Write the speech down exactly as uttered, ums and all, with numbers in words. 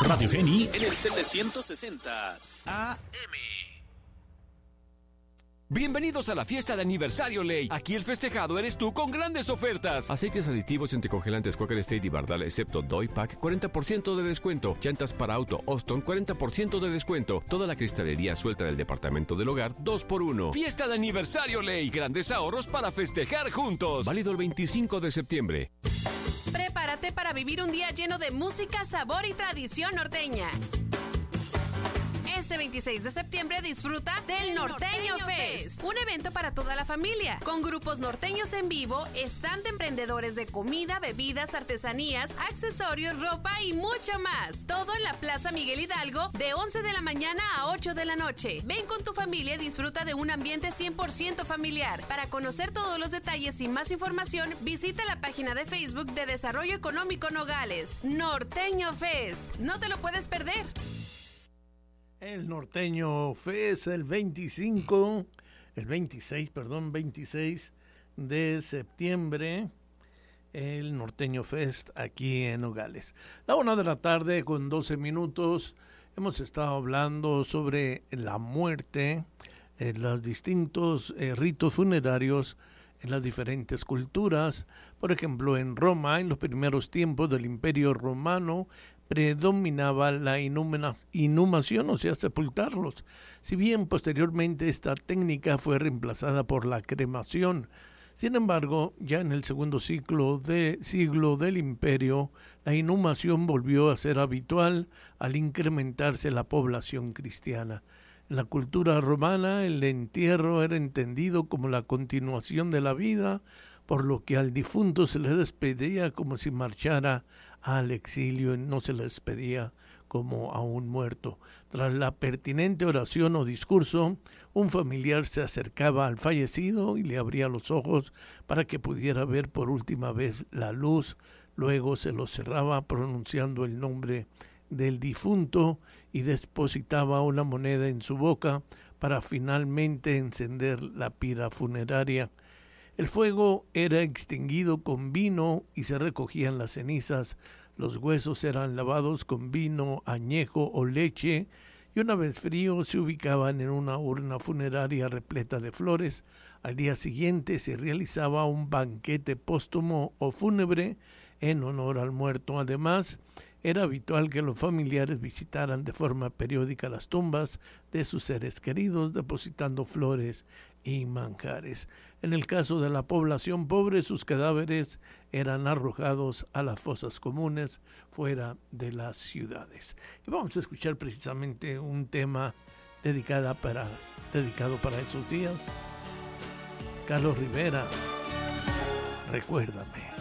Radio Geni en el setecientos sesenta A M. Bienvenidos a la fiesta de aniversario Ley. Aquí el festejado eres tú con grandes ofertas. Aceites aditivos y anticongelantes Quaker State y Bardal, excepto Doy Pack, cuarenta por ciento de descuento. Llantas para auto Austin, cuarenta por ciento de descuento. Toda la cristalería suelta del departamento del hogar, dos por uno. Fiesta de aniversario Ley. Grandes ahorros para festejar juntos. Válido el veinticinco de septiembre. Prepárate para vivir un día lleno de música, sabor y tradición norteña. Este veintiséis de septiembre disfruta del Norteño Fest, un evento para toda la familia, con grupos norteños en vivo, stand de emprendedores de comida, bebidas, artesanías, accesorios, ropa y mucho más. Todo en la Plaza Miguel Hidalgo de once de la mañana a ocho de la noche. Ven con tu familia y disfruta de un ambiente cien por ciento familiar. Para conocer todos los detalles y más información, visita la página de Facebook de Desarrollo Económico Nogales. Norteño Fest. No te lo puedes perder. El Norteño Fest el veinticinco, el veintiséis, perdón, veintiséis de septiembre, el Norteño Fest aquí en Nogales. La una de la tarde con doce minutos, hemos estado hablando sobre la muerte, eh, los distintos eh, ritos funerarios en las diferentes culturas. Por ejemplo, en Roma, en los primeros tiempos del Imperio Romano, predominaba la inhuma, inhumación, o sea, sepultarlos. Si bien posteriormente esta técnica fue reemplazada por la cremación. Sin embargo, ya en el segundo siglo, de, siglo del imperio, la inhumación volvió a ser habitual al incrementarse la población cristiana. En la cultura romana, el entierro era entendido como la continuación de la vida, por lo que al difunto se le despedía como si marchara al exilio y no se le despedía como a un muerto. Tras la pertinente oración o discurso, un familiar se acercaba al fallecido y le abría los ojos para que pudiera ver por última vez la luz. Luego se los cerraba pronunciando el nombre del difunto y depositaba una moneda en su boca para finalmente encender la pira funeraria. El fuego era extinguido con vino y se recogían las cenizas. Los huesos eran lavados con vino, añejo o leche y una vez fríos se ubicaban en una urna funeraria repleta de flores. Al día siguiente se realizaba un banquete póstumo o fúnebre en honor al muerto. Además, era habitual que los familiares visitaran de forma periódica las tumbas de sus seres queridos, depositando flores y manjares. En el caso de la población pobre, sus cadáveres eran arrojados a las fosas comunes fuera de las ciudades. Y vamos a escuchar precisamente un tema dedicado para, dedicado para esos días. Carlos Rivera, recuérdame.